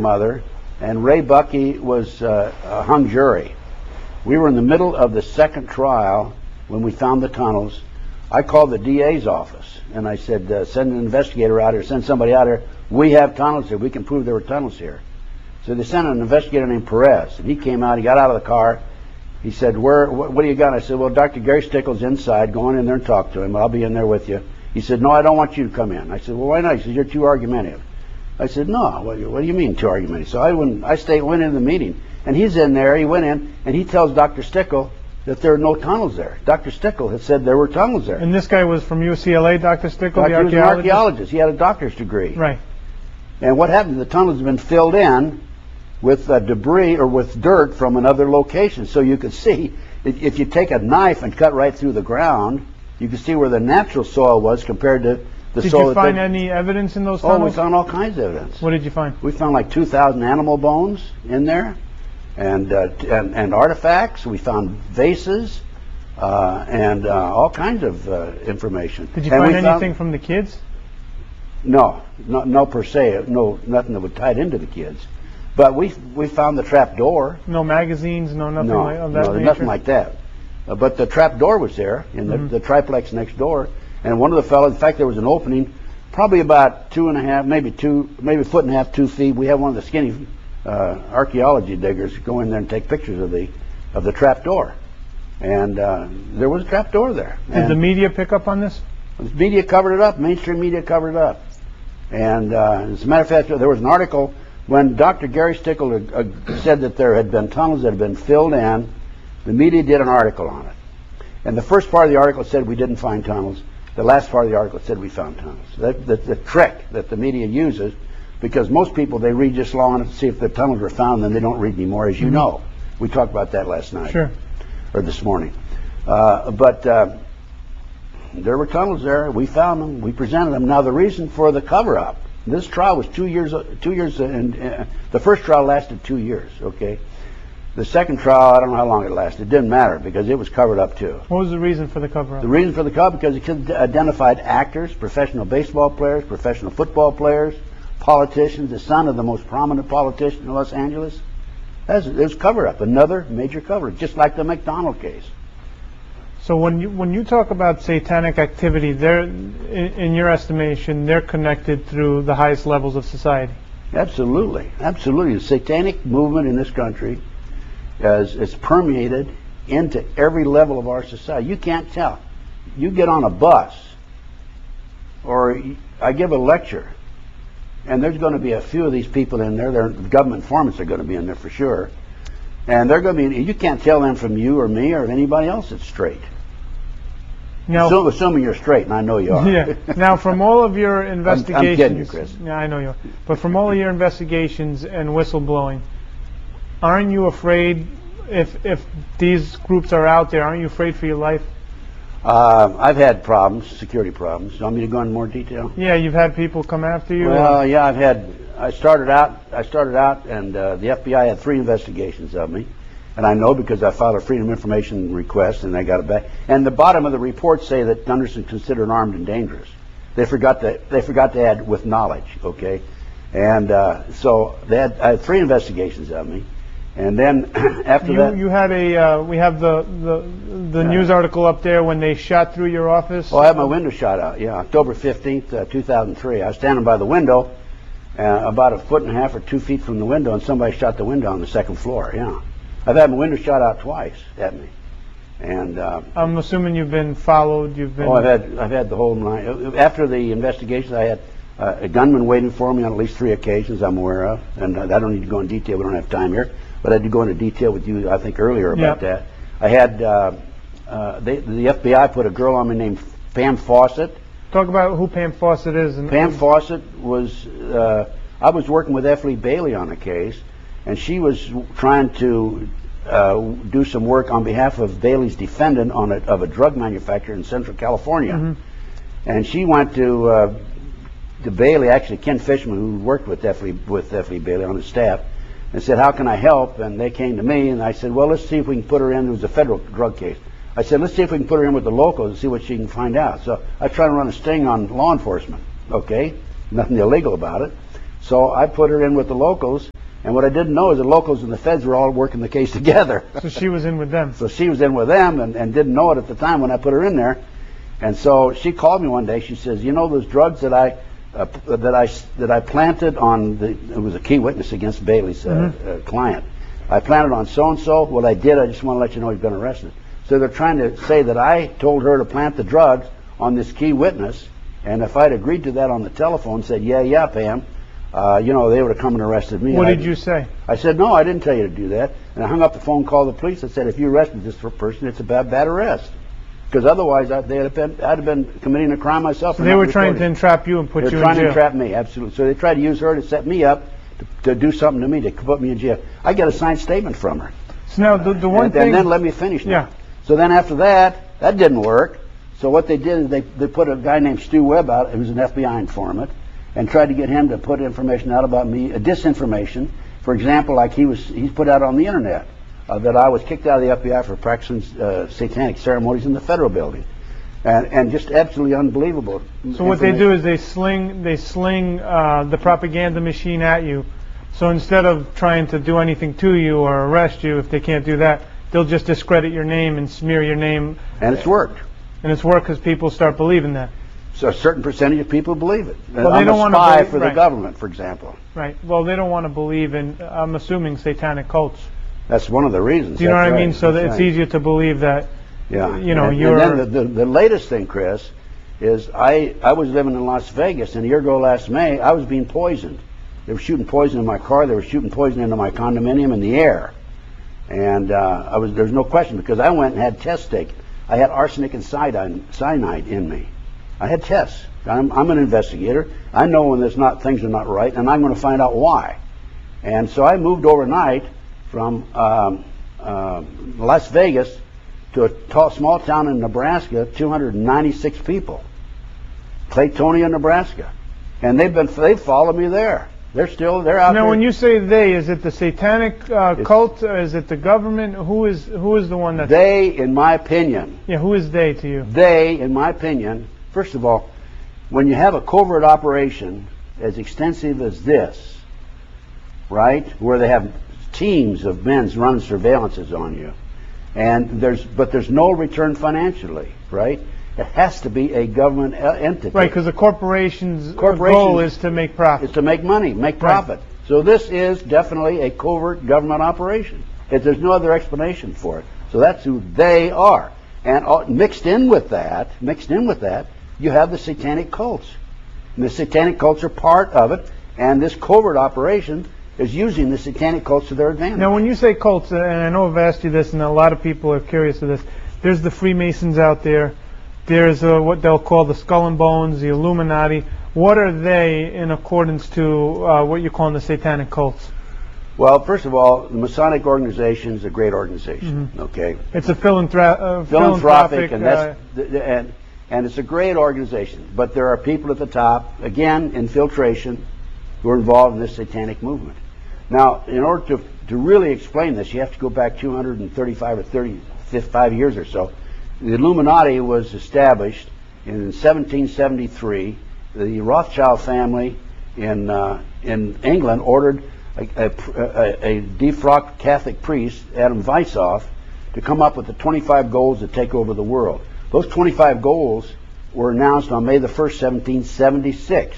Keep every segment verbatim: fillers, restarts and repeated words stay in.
grandmother, and Ray Buckey was uh, a hung jury. We were in the middle of the second trial when we found the tunnels. I called the D A's office, and I said, uh, send an investigator out here, send somebody out here. We have tunnels here. We can prove there were tunnels here. So they sent an investigator named Perez, and he came out. He got out of the car. He said, "Where? What, what do you got?" I said, "Well, Doctor Gary Stickle's inside. Go on in there and talk to him. I'll be in there with you." He said, "No, I don't want you to come in." I said, "Well, why not?" He said, "You're too argumentative." I said, "No, what, what do you mean too argumentative?" So I went, I stayed, went into the meeting, and he's in there. He went in, and he tells Doctor Stickle that there are no tunnels there. Doctor Stickle had said there were tunnels there. And this guy was from U C L A, Doctor Stickle, Doctor, the archaeologist? He was an archaeologist. He had a doctor's degree. Right. And what happened? The tunnels had been filled in with uh, debris or with dirt from another location. So you could see, if, if you take a knife and cut right through the ground, you could see where the natural soil was compared to the did soil. Did you find they, any evidence in those tunnels? Oh, we found all kinds of evidence. What did you find? We found like two thousand animal bones in there, and uh, and, and artifacts. We found vases, uh, and uh, all kinds of uh, information. Did you and find anything found, from the kids? No, no, no per se. No, nothing that would tie it into the kids. But we we found the trap door. No magazines, no nothing no, like of that no, nature? nothing like that. Uh, but the trap door was there in the, mm-hmm. the triplex next door, and one of the fellows. In fact, there was an opening, probably about two and a half, maybe two, maybe a foot and a half, two feet. We had one of the skinny uh, archaeology diggers go in there and take pictures of the of the trap door, and uh, there was a trap door there. Did and the media pick up on this? The media covered it up. Mainstream media covered it up. And uh, as a matter of fact, there was an article when Doctor Gary Stickle had, uh, said that there had been tunnels that had been filled in. The media did an article on it. And the first part of the article said we didn't find tunnels. The last part of the article said we found tunnels. That, that, the trick that the media uses, because most people, they read just long enough to see if the tunnels were found, then they don't read anymore, as you mm-hmm. know. We talked about that last night. Sure. Or this morning. Uh, but... Uh, There were tunnels there. We found them. We presented them. Now, the reason for the cover-up, this trial was two years, two years, and uh, the first trial lasted two years, okay? The second trial, I don't know how long it lasted. It didn't matter because it was covered up, too. What was the reason for the cover-up? The reason for the cover-up, because it identified actors, professional baseball players, professional football players, politicians, the son of the most prominent politician in Los Angeles. That's, it was cover-up, another major cover-up, just like the McDonald case. So when you when you talk about satanic activity, they're in, in your estimation, they're connected through the highest levels of society. Absolutely, absolutely. The satanic movement in this country is is permeated into every level of our society. You can't tell. You get on a bus, or I give a lecture, and there's going to be a few of these people in there. Their government informants are going to be in there for sure, and they're going to be. You can't tell them from you or me or anybody else that's straight. Now, so, assuming you're straight, and I know you are. Yeah. Now, from all of your investigations, I'm, I'm kidding you, Chris. Yeah, I know you are. But from all of your investigations and whistleblowing, aren't you afraid if if these groups are out there? Aren't you afraid for your life? Uh, I've had problems, security problems. You want me to go into more detail? Yeah, you've had people come after you. Well, or? yeah, I've had. I started out. I started out, and uh, the F B I had three investigations of me. And I know because I filed a Freedom of Information request, and they got it back. And the bottom of the report say that Gunderson's considered armed and dangerous. They forgot to they forgot to add with knowledge. Okay, and uh, so they had, I had three investigations of me, and then after you, that, you had a uh, we have the the the yeah. news article up there when they shot through your office. Oh, I had my window shot out. Yeah, October fifteenth, uh, two thousand three. I was standing by the window, uh, about a foot and a half or two feet from the window, and somebody shot the window on the second floor. Yeah. I've had my window shot out twice at me, and uh, I'm assuming you've been followed. You've been. Oh, I've had I've had the whole nine. After the investigations, I had uh, a gunman waiting for me on at least three occasions I'm aware of, and uh, I don't need to go in detail. We don't have time here, but I did go into detail with you, I think, earlier about yep. that. I had uh, uh, they, the F B I put a girl on me named Pam Fawcett. Talk about who Pam Fawcett is. And Pam Fawcett was. Uh, I was working with F. Lee Bailey on a case. And she was trying to uh, do some work on behalf of Bailey's defendant on a, of a drug manufacturer in Central California. Mm-hmm. And she went to uh, to Bailey, actually Ken Fishman, who worked with F. Lee, with F. Lee Bailey on his staff, and said, "How can I help?" And they came to me, and I said, "Well, let's see if we can put her in." It was a federal drug case. I said, "Let's see if we can put her in with the locals and see what she can find out." So I tried to run a sting on law enforcement. Okay, nothing illegal about it. So I put her in with the locals, and what I didn't know is the locals and the feds were all working the case together. So she was in with them. So she was in with them and, and didn't know it at the time when I put her in there. And so she called me one day. She says, you know those drugs that I uh, that I that I planted on the, it was a key witness against Bailey's uh, mm-hmm. uh, client. I planted on so and so. What I did, I just want to let you know he's been arrested. So they're trying to say that I told her to plant the drugs on this key witness, and if I'd agreed to that on the telephone, said yeah, yeah, Pam, uh, you know, they would have come and arrested me. What I, did you say? I said no, I didn't tell you to do that. And I hung up the phone, called the police. I said if you arrested this person, it's a bad, bad arrest. Because otherwise, I, they'd have been, I'd have been committing a crime myself. So they were trying to entrap you and put you in jail. They were trying to entrap me, absolutely. So they tried to use her to set me up to, to do something to me, to put me in jail. I got a signed statement from her. So now the, the one and, thing... And then let me finish now. Yeah. So then after that, that didn't work. So what they did is they, they put a guy named Stu Webb out, who was an F B I informant, and tried to get him to put information out about me, uh, disinformation. For example, like he was, he's put out on the internet uh, that I was kicked out of the F B I for practicing uh, satanic ceremonies in the federal building. And, and just absolutely unbelievable. So what they do is they sling they sling uh, the propaganda machine at you. So instead of trying to do anything to you or arrest you, if they can't do that, they'll just discredit your name and smear your name. And it's worked. And it's worked because people start believing that. So a certain percentage of people believe it. Well, I'm they don't a want spy to believe, for right. the government, for example. Right. Well, they don't want to believe in, I'm assuming, satanic cults. That's one of the reasons. Do you know That's what right. I mean? So that That's it's right. easier to believe that. Yeah, you know, and, you're... and then the, the, the latest thing, Chris, is I, I was living in Las Vegas, and a year ago last May, I was being poisoned. They were shooting poison in my car. They were shooting poison into my condominium in the air. And uh, I was there's no question, because I went and had tests taken. I had arsenic and cyanide, cyanide in me. I had tests. I'm, I'm an investigator. I know when there's not things are not right, and I'm going to find out why. And so I moved overnight from um, uh, Las Vegas to a tall, small town in Nebraska, two hundred ninety-six people, Claytonia, Nebraska, and they've been they followed me there. They're still they're out now, there. when you say they, is it the satanic uh, cult? Or is it the government? Who is who is the one that they? In my opinion, yeah, who is they to you? They, in my opinion, first of all, when you have a covert operation as extensive as this, right, where they have teams of men running surveillances on you. And there's, but there's no return financially, right? It has to be a government entity. Right, because the corporation's Corporation goal is to make profit. Is to make money, make profit. Right. So this is definitely a covert government operation. If there's no other explanation for it. So that's who they are. And uh, mixed in with that, mixed in with that, you have the satanic cults. And the satanic cults are part of it, and this covert operation is using the satanic cults to their advantage. Now, when you say cults, and I know I've asked you this, and a lot of people are curious of this, there's the Freemasons out there, there's uh, what they'll call the Skull and Bones, the Illuminati. What are they in accordance to uh, what you're calling the satanic cults? Well, first of all, the Masonic organization is a great organization, mm-hmm. okay? It's a philanthro- uh, philanthropic, philanthropic, and, that's, uh, and, and it's a great organization. But there are people at the top, again, infiltration, who are involved in this satanic movement. Now, in order to, to really explain this, you have to go back two hundred thirty-five or thirty-five years or so. The Illuminati was established in seventeen seventy-three. The Rothschild family in uh, in England ordered a, a, a, a defrocked Catholic priest, Adam Weishaupt, to come up with the twenty-five goals to take over the world. Those twenty-five goals were announced on May the first, seventeen seventy-six.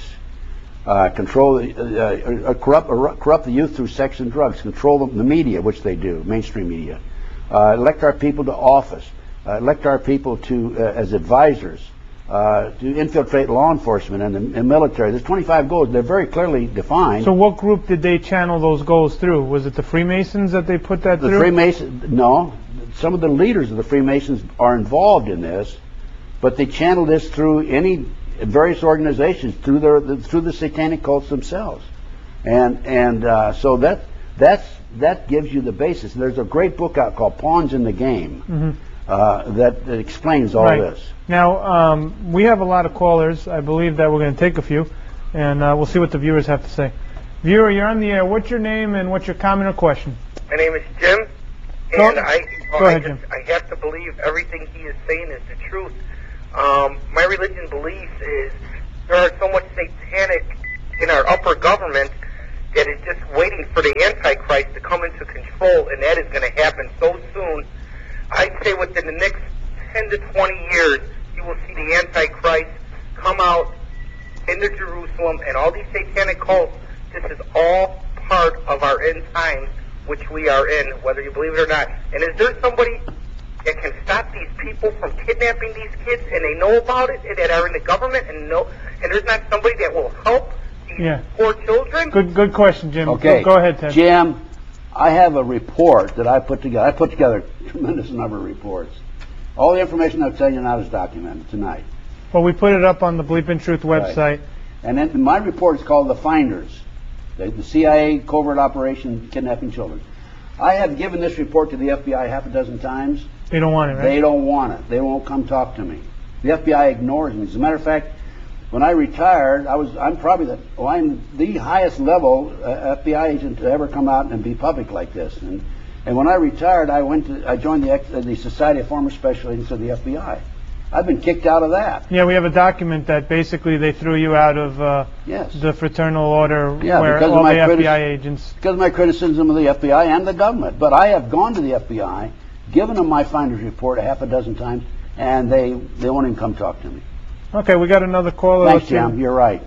Uh, control, uh, uh, corrupt, uh, corrupt the youth through sex and drugs. Control the, the media, which they do, mainstream media. Uh, elect our people to office. Uh, elect our people to uh, as advisors. Uh, to infiltrate law enforcement and the and military. There's twenty-five goals. They're very clearly defined. So, what group did they channel those goals through? Was it the Freemasons that they put that the through? The Freemasons, no. Some of the leaders of the Freemasons are involved in this, but they channel this through any various organizations, through their the, through the satanic cults themselves, and and uh, so that that's that gives you the basis. There's a great book out called Pawns in the Game mm-hmm. uh, that, that explains all right. this. Now um, we have a lot of callers. I believe that we're going to take a few, and uh, we'll see what the viewers have to say. Viewer, you're on the air. What's your name and what's your comment or question? My name is Jim, go, and I go I, ahead, just, Jim. I have to believe everything he is saying is the truth. Um, my religion believes is there are so much satanic in our upper government that is just waiting for the Antichrist to come into control, and that is going to happen so soon. I'd say within the next ten to twenty years, you will see the Antichrist come out into Jerusalem, and all these satanic cults. This is all part of our end times, which we are in, whether you believe it or not. And is there somebody that can stop these people from kidnapping these kids, and they know about it, and that are in the government, and know, and there's not somebody that will help these Yeah. poor children? Good, good question, Jim. Okay. Go, go ahead, Ted. Jim, I have a report that I put together. I put together a tremendous number of reports. All the information I'm telling you now is documented tonight. Well, we put it up on the Bleeping Truth website. Right. And then my report is called The Finders, the, the C I A covert operation kidnapping children. I have given this report to the F B I half a dozen times. They don't want it, right? They don't want it. They won't come talk to me. The F B I ignores me. As a matter of fact, when I retired, I was I'm probably the well, I'm the highest level uh, F B I agent to ever come out and be public like this. And and when I retired, I went to I joined the ex, uh, the Society of Former Special Agents of the F B I. I've been kicked out of that. Yeah, we have a document that basically they threw you out of uh, Yes. the fraternal order Yeah, where because of all my the F B I critis- agents. Because of my criticism of the F B I and the government. But I have gone to the F B I, given them my finder's report a half a dozen times, and they, they won't even come talk to me. Okay, we got another caller. Thanks, Let's see. Jim. You're right.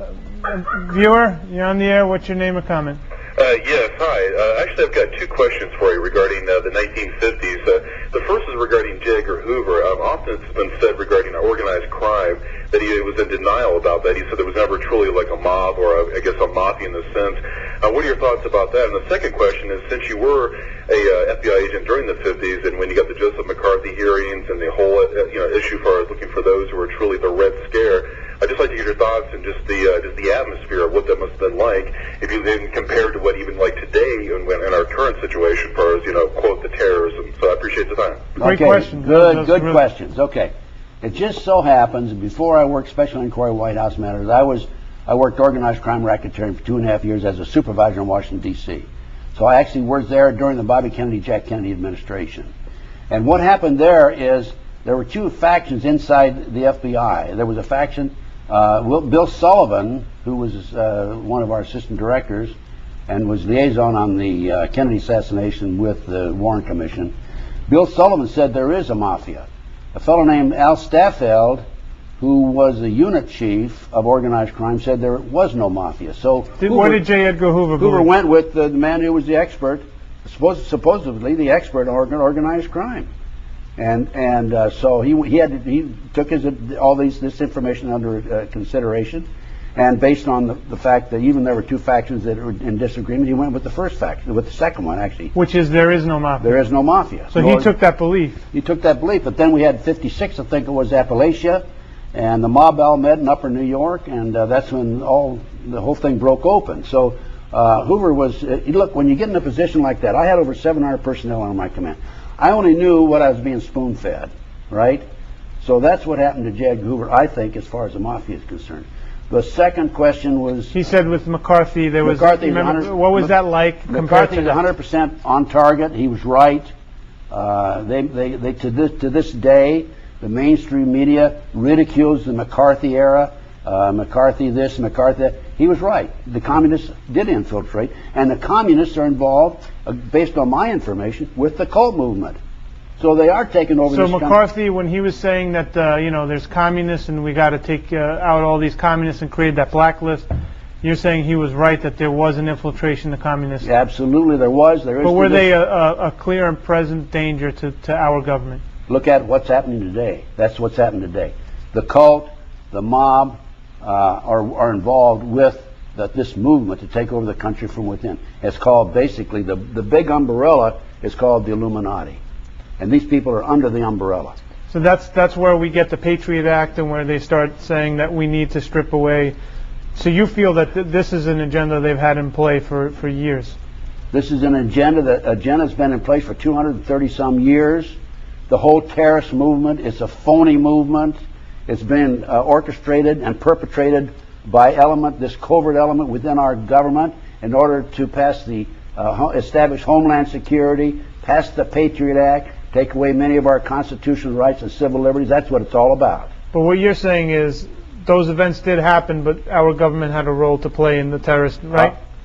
Viewer, you're on the air. What's your name or comment? Uh, yes, hi. Uh, actually, I've got two questions for you regarding uh, the nineteen fifties. Uh, the first is regarding J. Edgar Hoover. Um, often it's been said regarding organized crime that he was in denial about that. He said there was never truly like a mob or, a, I guess, a mafia in the sense. Uh, what are your thoughts about that? And the second question is, since you were a uh, F B I agent during the fifties and when you got the Joseph McCarthy hearings and the whole uh, you know, issue for looking for those who were truly the Red Scare, I'd just like to get your thoughts and just the uh, just the atmosphere of what that must have been like, if you then compared to what even like today and when in our current situation, as far as you know, quote the terrorism. So I appreciate the time. Great okay. question. Good, Those good really- questions. Okay. It just so happens, before I worked Special Inquiry White House Matters, I was I worked organized crime racketeering for two and a half years as a supervisor in Washington, D C So I actually was there during the Bobby Kennedy, Jack Kennedy administration. And what happened there is there were two factions inside the F B I. There was a faction, uh, Will, Bill Sullivan, who was uh, one of our assistant directors and was liaison on the uh, Kennedy assassination with the Warren Commission. Bill Sullivan said there is a mafia. A fellow named Al Staffeld, who was the unit chief of organized crime, said there was no mafia. So Did, Hoover, what did J. Edgar Hoover Hoover believe? went with the, the man who was the expert, suppos- supposedly the expert on organ- organized crime, and and uh, so he he had to, he took his all these this information under uh, consideration, and based on the, the fact that even there were two factions that were in disagreement, he went with the first faction, with the second one actually. Which is there is no mafia. There is no mafia. So Nor- he took that belief. he took that belief, but then we had fifty-six, I think it was, Appalachia, and the mob all met in Upper New York, and uh, that's when all the whole thing broke open. So uh, Hoover was, uh, look, when you get in a position like that, I had over seven hundred personnel under my command. I only knew what I was being spoon-fed, right? So that's what happened to J. Edgar Hoover, I think, as far as the mafia is concerned. The second question was... He said with McCarthy there was. McCarthy is remember, one hundred what was that like compared McCarthy to is that? one hundred percent on target. He was right. Uh, they, they, they, to this, to this day, the mainstream media ridicules the McCarthy era. Uh, McCarthy this, McCarthy that. He was right. The communists did infiltrate, and the communists are involved, uh, based on my information, with the cult movement. So they are taking over. So this country. McCarthy, when he was saying that uh, you know there's communists and we got to take uh, out all these communists and create that blacklist, you're saying he was right that there was an infiltration of communists. Absolutely, there was. There is. But to were this- they a, a, a clear and present danger to, to our government? Look at what's happening today. That's what's happening today. The cult, the mob, uh, are, are involved with the, this movement to take over the country from within. It's called basically, the, the big umbrella is called the Illuminati. And these people are under the umbrella. So that's that's where we get the Patriot Act and where they start saying that we need to strip away. So you feel that th- this is an agenda they've had in play for, for years? This is an agenda that agenda's been in place for two hundred thirty some years. The whole terrorist movement is a phony movement. It's been uh, orchestrated and perpetrated by element, this covert element within our government, in order to pass the uh, ho- establish Homeland Security, pass the Patriot Act, take away many of our constitutional rights and civil liberties. That's what it's all about. But what you're saying is those events did happen, but our government had a role to play in the terrorist, right?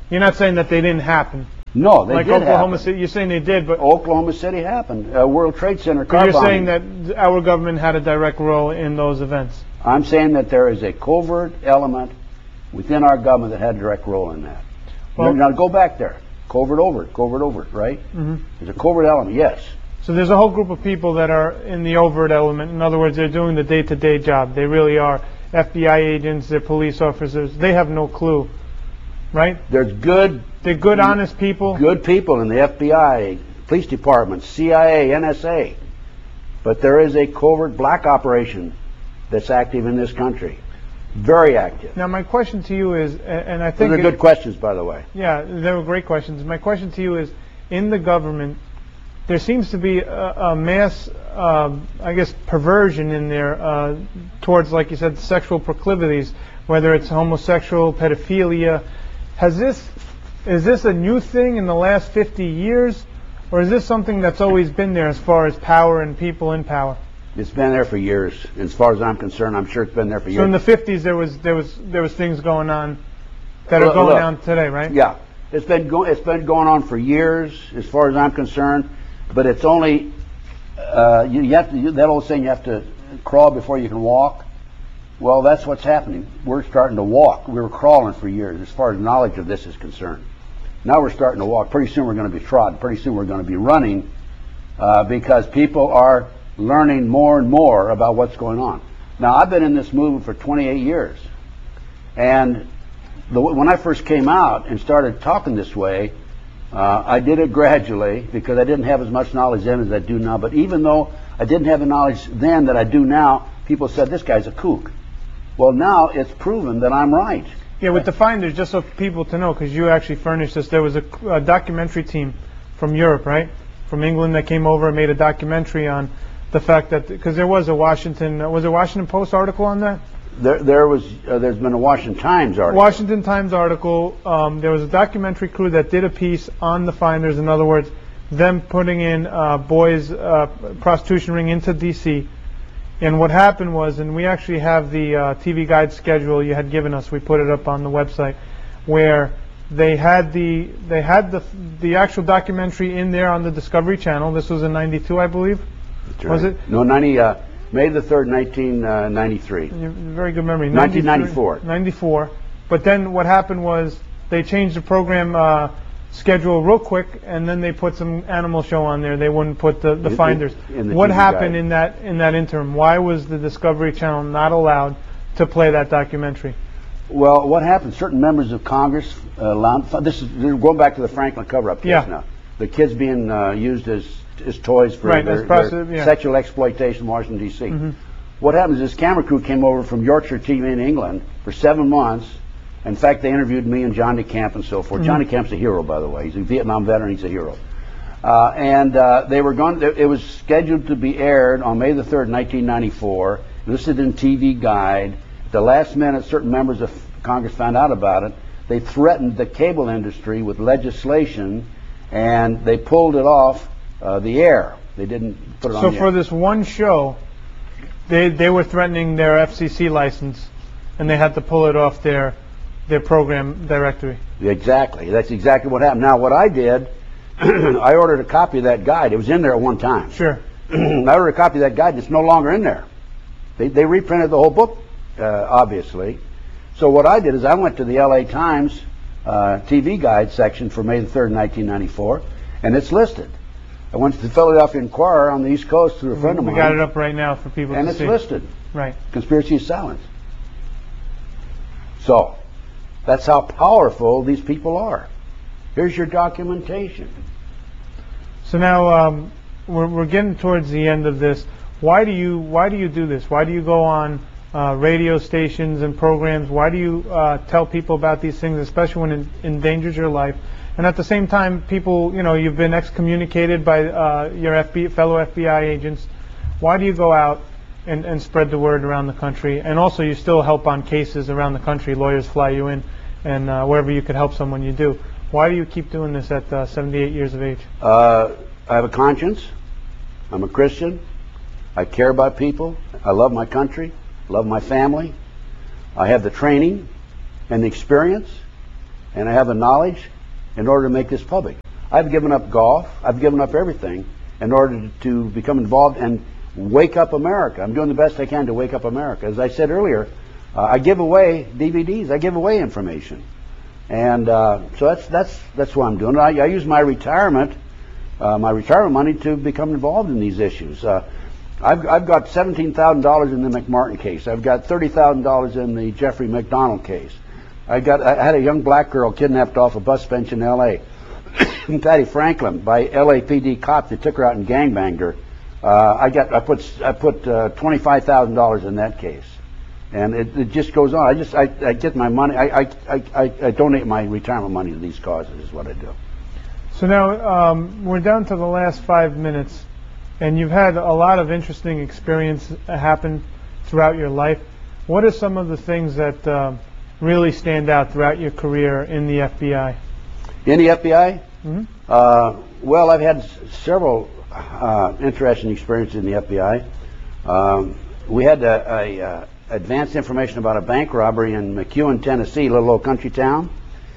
You're not saying that they didn't happen. No, they like did Oklahoma happen. City, you're saying they did, but Oklahoma City happened. Uh, World Trade Center car but you're bombing. saying that our government had a direct role in those events. I'm saying that there is a covert element within our government that had a direct role in that. Well- now, now go back there. Covert, overt, covert, overt, right? Mm-hmm. There's a covert element, yes. So there's a whole group of people that are in the overt element. In other words, they're doing the day-to-day job. They really are F B I agents, they're police officers. They have no clue, right? There's good, They're good, honest people. good people in the F B I, police department, C I A, N S A. But there is a covert black operation that's active in this country. Very active. Now, my question to you is, a- and I Those think are it- good questions, by the way. yeah, they were great questions. My question to you is, in the government, there seems to be a, a mass, uh, I guess, perversion in there uh, towards, like you said, sexual proclivities, whether it's homosexual, pedophilia. Has this, is this a new thing in the last fifty years, or is this something that's always been there as far as power and people in power? It's been there for years. As far as I'm concerned, I'm sure it's been there for So years. in the fifties, there was there was there was things going on that are Look, going look. on today, right? Yeah, it's been go- it's been going on for years, as far as I'm concerned. But it's only uh, you, you have to you, that old saying, you have to crawl before you can walk. Well, that's what's happening. We're starting to walk. We were crawling for years, as far as knowledge of this is concerned. Now we're starting to walk. Pretty soon we're going to be trotting. Pretty soon we're going to be running, uh, because people are learning more and more about what's going on. Now, I've been in this movement for twenty-eight years, and the, when I first came out and started talking this way, uh, I did it gradually because I didn't have as much knowledge then as I do now. But even though I didn't have the knowledge then that I do now, people said, this guy's a kook. Well, now it's proven that I'm right. Yeah, with the Finders, just so people to know, because you actually furnished us, there was a, a documentary team from Europe, right? From England that came over and made a documentary on the fact that, because there was a Washington, uh, was it Washington Post article on that? There, there was, uh, there's been a Washington Times article. Washington Times article. Um, there was a documentary crew that did a piece on the Finders. In other words, them putting in uh, boys' uh, prostitution ring into D C. And what happened was, and we actually have the uh, T V Guide schedule you had given us. We put it up on the website, where they had the they had the the actual documentary in there on the Discovery Channel. This was in ninety-two, I believe. That's Was right. it? No, ninety. Uh, May the third, nineteen ninety-three. You have very good memory. nineteen ninety-four. ninety-four. But then what happened was they changed the program uh, schedule real quick, and then they put some animal show on there. They wouldn't put the, the In- Finders. in the What T V happened Guide. in that in that interim? Why was the Discovery Channel not allowed to play that documentary? Well, what happened? Certain members of Congress uh, allowed. This is we're going back to the Franklin cover-up case Yeah. now. The kids being uh, used as as toys for Right, their, as prosti- their yeah. sexual exploitation in Washington D C. Mhm. What happens is this camera crew came over from Yorkshire T V in England for seven months. In fact, they interviewed me and John DeCamp and so forth. Mhm. John DeCamp's a hero, by the way. He's a Vietnam veteran. He's a hero. Uh, and uh, they were going. It was scheduled to be aired on May the third, nineteen ninety-four. Listed in T V Guide. At the last minute, certain members of Congress found out about it. They threatened the cable industry with legislation, and they pulled it off uh, the air. They didn't put it on So the for air. this one show, they they were threatening their F C C license, and they had to pull it off their their program directory. Exactly. That's exactly what happened. Now, what I did, I ordered a copy of that guide. It was in there at one time. Sure. I ordered a copy of that guide, and it's no longer in there. They, they reprinted the whole book, uh, obviously. So what I did is I went to the L A Times uh, T V Guide section for May the third, nineteen ninety-four, and it's listed. I went to the Philadelphia Inquirer on the East Coast through a friend of We mine. got it up right now for people and to it's see. listed. Right. Conspiracy of Silence. So, that's how powerful these people are. Here's your documentation. So now um, we're we're getting towards the end of this. Why do you why do you do this? Why do you go on uh, radio stations and programs? Why do you uh, tell people about these things, especially when it endangers your life? And at the same time, people, you know, you've been excommunicated by uh, your F B I, fellow F B I agents. Why do you go out and, and spread the word around the country? And also, you still help on cases around the country. Lawyers fly you in, and uh, wherever you could help someone, you do. Why do you keep doing this at uh, seventy-eight years of age? Uh, I have a conscience. I'm a Christian. I care about people. I love my country. Love my family. I have the training and the experience. and I have the knowledge in order to make this public. I've given up golf. I've given up everything in order to, to become involved and wake up America. I'm doing the best I can to wake up America. As I said earlier, uh, I give away D V Ds. I give away information. And uh, so that's that's that's what I'm doing. I, I use my retirement, uh, my retirement money to become involved in these issues. Uh, I've I've got seventeen thousand dollars in the McMartin case. I've got thirty thousand dollars in the Jeffrey McDonald case. I got I had a young black girl kidnapped off a bus bench in L A Patty Franklin by L A P D cops. They took her out and gangbanged her. Uh, I got I put I put uh, twenty-five thousand dollars in that case. And it, it just goes on. I just I, I get my money. I, I I I donate my retirement money to these causes. Is what I do. So now um, we're down to the last five minutes, and you've had a lot of interesting experience happen throughout your life. What are some of the things that uh, really stand out throughout your career in the F B I? In the F B I? Mm-hmm. Uh, well, I've had s- several uh, interesting experiences in the F B I. Um, we had a. a uh, advanced information about a bank robbery in McEwen, Tennessee, a little old country town,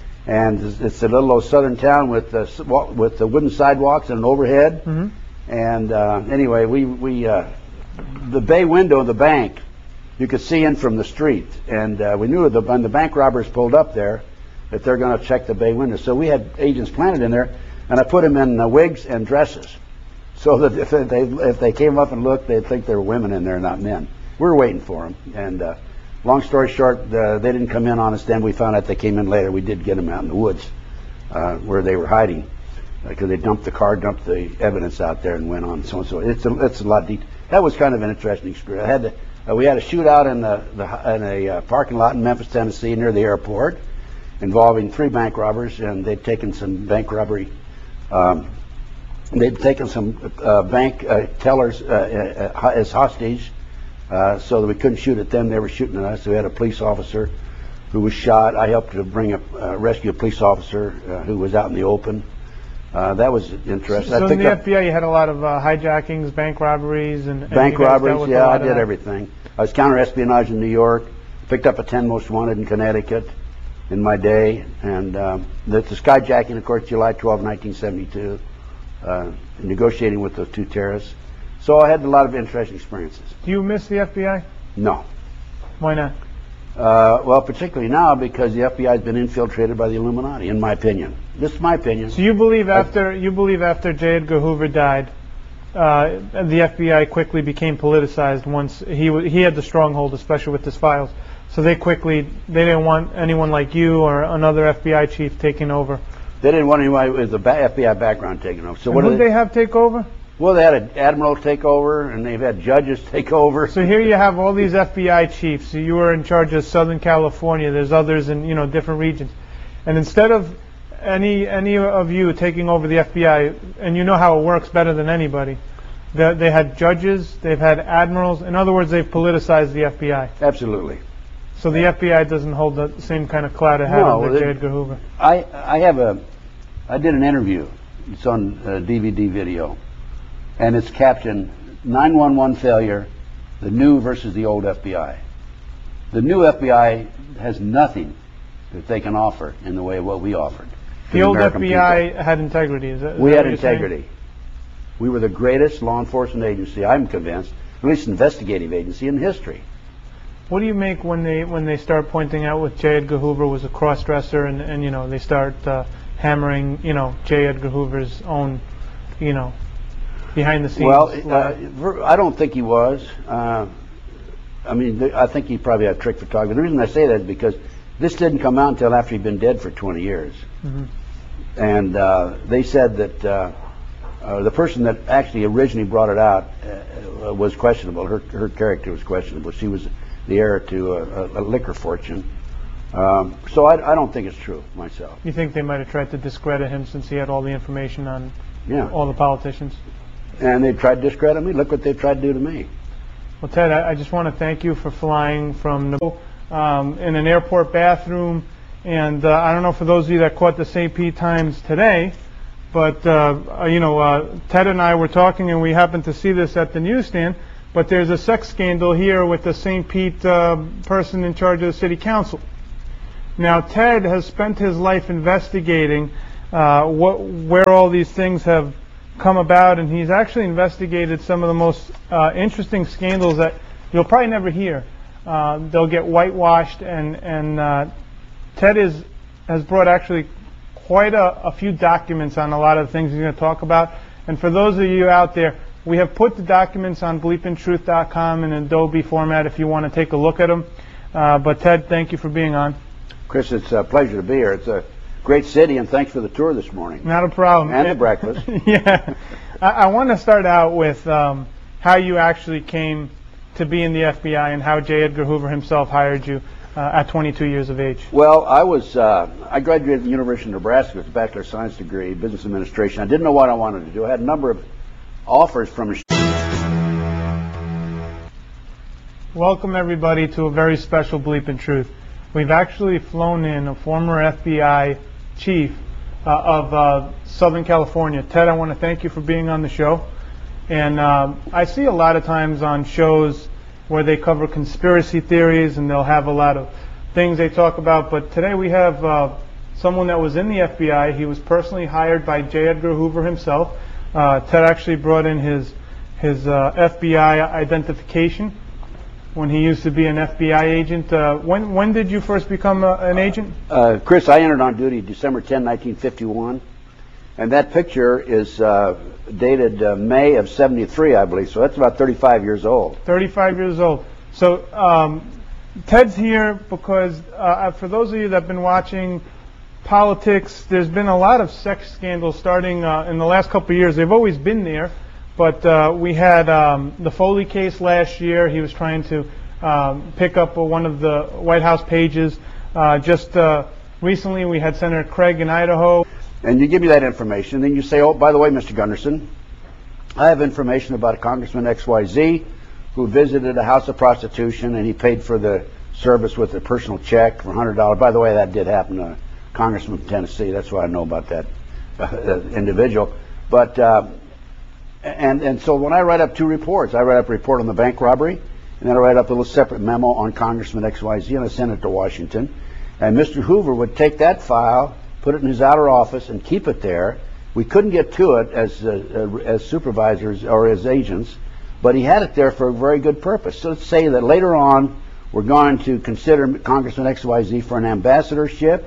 and it's, it's a little old southern town with uh, with the wooden sidewalks and an overhead. Mm-hmm. And uh, anyway, we we uh, the bay window of the bank, you could see in from the street, and uh, we knew that when the bank robbers pulled up there, that they're going to check the bay window. So we had agents planted in there, and I put them in uh, wigs and dresses, so that if they if they came up and looked, they'd think there were women in there, not men. We were waiting for them, and uh, long story short, uh, they didn't come in on us then. We found out they came in later. We did get them out in the woods uh, where they were hiding, because uh, they dumped the car, dumped the evidence out there, and went on. So and so. It's a, it's a lot deep. That was kind of an interesting experience. I had to, uh, we had a shootout in the, the in a uh, parking lot in Memphis, Tennessee, near the airport, involving three bank robbers, and they'd taken some bank robbery. Um, they'd taken some uh, bank uh, tellers uh, uh, as hostage. Uh, so that we couldn't shoot at them. They were shooting at us. We had a police officer who was shot. I helped to bring a uh, rescue a police officer uh, who was out in the open. Uh, that was interesting. So I in the F B I, you had a lot of uh, hijackings, bank robberies, and, and bank you guys dealt robberies. with Yeah, a lot I of did that? everything. I was counter-espionage in New York. Picked up a ten most wanted in Connecticut in my day, and um, the, the skyjacking, of course, July twelfth, nineteen seventy-two. Uh, negotiating with those two terrorists. So I had a lot of interesting experiences. Do you miss the F B I? No. Why not? Uh, well, particularly now because the F B I has been infiltrated by the Illuminati, in my opinion. This is my opinion. So you believe after you believe after J. Edgar Hoover died, uh, the F B I quickly became politicized once he w- he had the stronghold, especially with his files. So they quickly they didn't want anyone like you or another F B I chief taking over. They didn't want anyone with a ba- F B I background taking over. So And what who did did they have take over? Well, they had an admiral take over, and they've had judges take over. So here you have all these F B I chiefs. So you were in charge of Southern California. There's others in you know different regions, and instead of any any of you taking over the F B I, and you know how it works better than anybody, they, they had judges, they've had admirals. In other words, they've politicized the F B I. Absolutely. So the F B I doesn't hold the same kind of clout it had No, under it- J. Edgar Hoover. I I have a I did an interview. It's on uh, D V D video, and it's captioned nine one one failure, the new versus the old F B I. The new F B I has nothing that they can offer in the way of what we offered. to The old American F B I people. had integrity. Is that, is We that had what you're saying? integrity. We were the greatest law enforcement agency, I'm convinced, at least investigative agency in history. What do you make when they when they start pointing out with J. Edgar Hoover was a cross-dresser, and, and you know they start uh, hammering you know J. Edgar Hoover's own you know behind the scenes? Well, life? uh, ver- I don't think he was. Uh, I mean, th- I think he probably had trick photography. The reason I say that is because this didn't come out until after he'd been dead for twenty years. Mhm. And uh, they said that uh, uh, the person that actually originally brought it out uh, was questionable. Her her character was questionable. She was the heir to a, a, a liquor fortune. Um, so I, I don't think it's true myself. You think they might have tried to discredit him since he had all the information on Yeah. all the politicians? And they tried to discredit me. Look what they tried to do to me. Well, Ted, I, I just want to thank you for flying from Nebo, um, in an airport bathroom. And uh, I don't know for those of you that caught the Saint Pete Times today, but uh, uh, you know, uh, Ted and I were talking, and we happened to see this at the newsstand. But there's a sex scandal here with the Saint Pete uh, person in charge of the city council. Now, Ted has spent his life investigating uh, what, where all these things have come about, and he's actually investigated some of the most uh, interesting scandals that you'll probably never hear. Uh, they'll get whitewashed, and, and uh, Ted is, has brought actually quite a, a few documents on a lot of the things he's going to talk about. And for those of you out there, we have put the documents on bleeping truth dot com in Adobe format if you want to take a look at them. Uh, but Ted, thank you for being on. Chris, it's a pleasure to be here. It's a great city, and thanks for the tour this morning. Not a problem. And the breakfast. Yeah. I, I want to start out with um, how you actually came to be in the F B I and how J. Edgar Hoover himself hired you uh, at twenty-two years of age. Well, I was uh, I graduated from the University of Nebraska with a Bachelor of Science degree, business administration. I didn't know what I wanted to do. I had a number of offers from. Welcome everybody to a very special Bleep in Truth. We've actually flown in a former F B I chief uh, of uh, Southern California. Ted, I want to thank you for being on the show. And um, I see a lot of times on shows where they cover conspiracy theories and they'll have a lot of things they talk about. But today we have uh, someone that was in the F B I. He was personally hired by J. Edgar Hoover himself. Uh, Ted actually brought in his, his uh, F B I identification when he used to be an F B I agent. Uh, when, when did you first become a, an agent? Uh, Chris, I entered on duty December tenth, nineteen fifty-one. And that picture is uh, dated uh, May of seventy-three, I believe. So that's about thirty-five years old. thirty-five years old. So um, Ted's here because uh, for those of you that have been watching politics, there's been a lot of sex scandals starting uh, in the last couple of years. They've always been there. But uh, we had um, the Foley case last year. He was trying to um, pick up uh, one of the White House pages. Uh, just uh, recently we had Senator Craig in Idaho. And you give me that information, and then you say, oh, by the way, Mister Gunderson, I have information about a Congressman X Y Z who visited a house of prostitution, and he paid for the service with a personal check for one hundred dollars. By the way, that did happen to a congressman from Tennessee. That's why I know about that uh, individual. But uh, and and so when I write up two reports, I write up a report on the bank robbery, and then I write up a little separate memo on Congressman X Y Z, and I send it to Washington. And Mister Hoover would take that file, put it in his outer office, and keep it there. We couldn't get to it as uh, as supervisors or as agents, but he had it there for a very good purpose. So let's say that later on we're going to consider Congressman X Y Z for an ambassadorship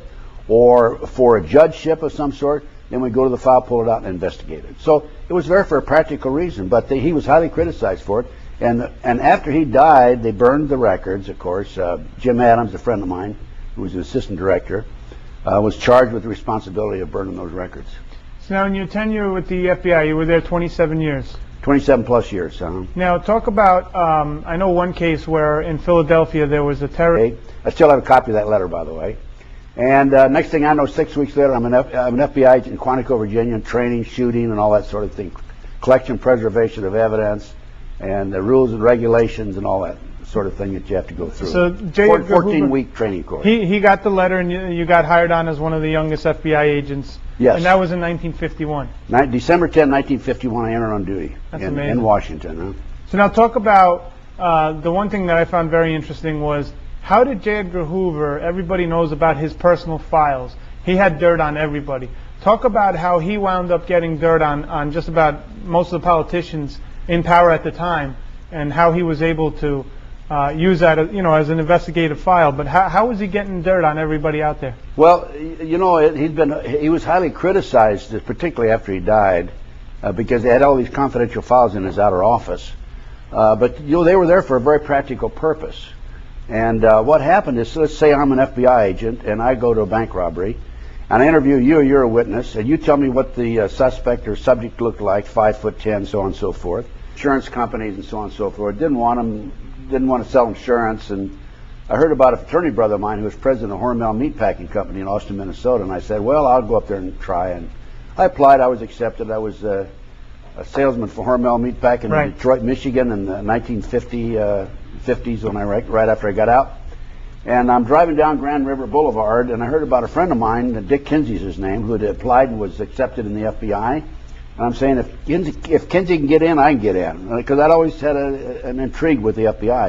or for a judgeship of some sort. Then we go to the file, pull it out, and investigate it. So it was there for a practical reason, but the, he was highly criticized for it. And and after he died, they burned the records, of course. Uh, Jim Adams, a friend of mine, who was an assistant director, Uh, was charged with the responsibility of burning those records. So now in your tenure with the F B I, you were there twenty-seven years. twenty-seven plus years. Uh-huh. Now talk about, um, I know one case where in Philadelphia there was a terror. Okay. I still have a copy of that letter, by the way. And uh, next thing I know, six weeks later, I'm an, F- I'm an F B I agent in Quantico, Virginia, training, shooting, and all that sort of thing. Collection, preservation of evidence, and the rules and regulations and all that sort of thing that you have to go through. So J. Edgar fourteen Hoover, week training course. He he got the letter, and you, you got hired on as one of the youngest F B I agents. Yes. And that was in nineteen fifty-one. Ni- December tenth, nineteen fifty-one, I entered on duty That's in, amazing. in Washington. Huh? So now talk about uh, the one thing that I found very interesting was how did J. Edgar Hoover, everybody knows about his personal files. He had dirt on everybody. Talk about how he wound up getting dirt on, on just about most of the politicians in power at the time, and how he was able to uh, use that, you know, as an investigative file. But how, how was he getting dirt on everybody out there? Well, you know, he'd been he was highly criticized, particularly after he died, uh, because they had all these confidential files in his outer office. Uh, but you know, they were there for a very practical purpose. And uh, what happened is, let's say I'm an F B I agent and I go to a bank robbery, and I interview you, you're a witness, and you tell me what the uh, suspect or subject looked like, five foot ten, so on and so forth. Insurance companies and so on and so forth didn't want them, didn't want to sell insurance. And I heard about a fraternity brother of mine who was president of Hormel Meatpacking Company in Austin, Minnesota, and I said, well, I'll go up there and try. And I applied. I was accepted. I was uh, a salesman for Hormel Meatpacking Right. in Detroit, Michigan, in the nineteen fifty, uh, fifties when I right, right after I got out. And I'm driving down Grand River Boulevard, and I heard about a friend of mine, Dick Kinsey's his name, who had applied and was accepted in the F B I. And I'm saying, if Kinsey, if Kinsey can get in, I can get in. Because I'd always had a, an intrigue with the F B I.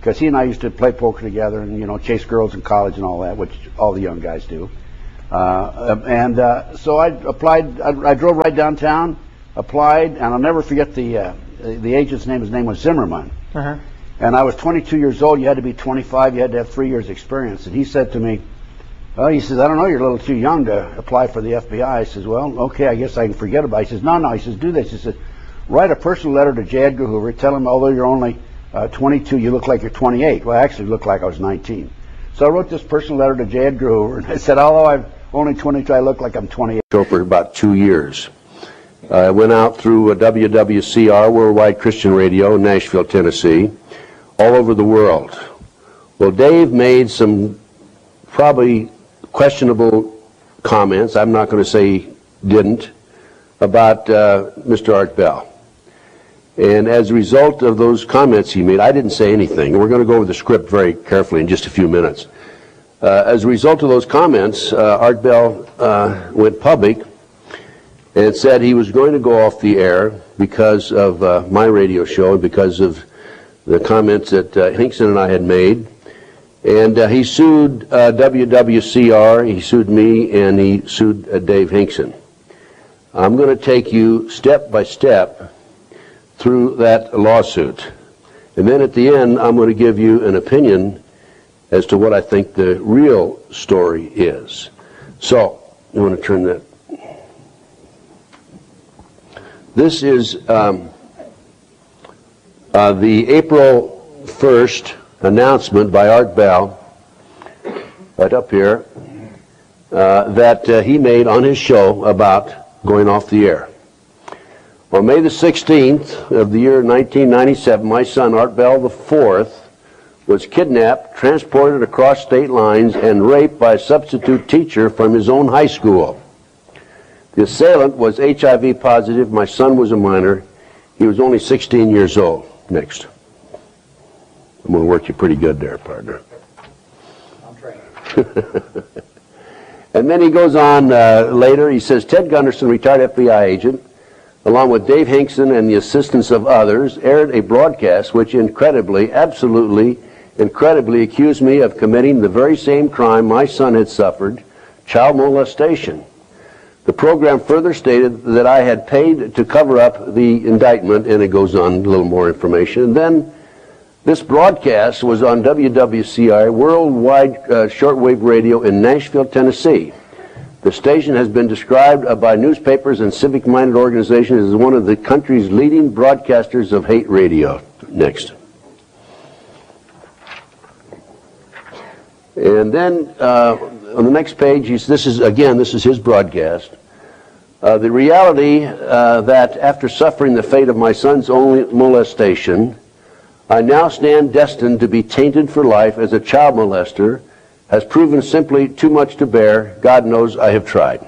because he and I used to play poker together and, you know, chase girls in college and all that, which all the young guys do. Uh, and uh, so I applied, I, I drove right downtown, applied, and I'll never forget the uh, the agent's name. His name was Zimmerman. Uh-huh. And I was twenty-two years old. You had to be twenty-five. You had to have three years experience. And he said to me, well, he says, I don't know, you're a little too young to apply for the F B I. I says, well, okay, I guess I can forget about it. He says, no, no. He says, do this. He says, write a personal letter to J. Edgar Hoover. Tell him, although you're only uh, twenty-two, you look like you're twenty-eight. Well, I actually looked like I was nineteen. So I wrote this personal letter to J. Edgar Hoover, and I said, although I'm only twenty-two, I look like I'm twenty-eight. For about two years. I uh, went out through uh, W W C R, Worldwide Christian Radio, in Nashville, Tennessee, all over the world. Well, Dave made some probably questionable comments, I'm not going to say he didn't, about uh, Mister Art Bell. And as a result of those comments he made, I didn't say anything. We're going to go over the script very carefully in just a few minutes. Uh, as a result of those comments, uh, Art Bell uh, went public and said he was going to go off the air because of uh, my radio show and because of the comments that uh, Hinkson and I had made. And uh, he sued uh, W W C R, he sued me, and he sued uh, Dave Hinkson. I'm going to take you step by step through that lawsuit. And then at the end, I'm going to give you an opinion as to what I think the real story is. So, you want to turn that. This is um, uh, the April first announcement by Art Bell, right up here, uh, that uh, he made on his show about going off the air. On May the sixteenth of the year nineteen ninety-seven, my son Art Bell the fourth was kidnapped, transported across state lines, and raped by a substitute teacher from his own high school. The assailant was H I V positive. My son was a minor. He was only sixteen years old. Next. I'm going to work you pretty good there, partner. I'm trained. And then he goes on uh, later. He says, Ted Gunderson, retired F B I agent, along with Dave Hinkson and the assistance of others, aired a broadcast which incredibly, absolutely, incredibly accused me of committing the very same crime my son had suffered, child molestation. The program further stated that I had paid to cover up the indictment, and it goes on a little more information. And then this broadcast was on W W C R, Worldwide uh, Shortwave Radio in Nashville, Tennessee. The station has been described uh, by newspapers and civic-minded organizations as one of the country's leading broadcasters of hate radio. Next. And then uh, on the next page, he's, this is, again, this is his broadcast. Uh, the reality uh, that after suffering the fate of my son's only molestation, I now stand destined to be tainted for life as a child molester has proven simply too much to bear. God knows I have tried.